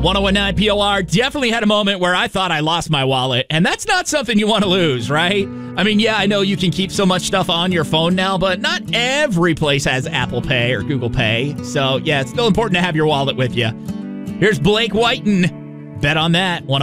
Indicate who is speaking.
Speaker 1: 1019 POR, definitely had a moment where I thought I lost my wallet, and that's not something you want to lose, right? I mean, yeah, I know you can keep so much stuff on your phone now, but not every place has Apple Pay or Google Pay. So, yeah, it's still important to have your wallet with you. Here's Blake Whiten. Bet on that.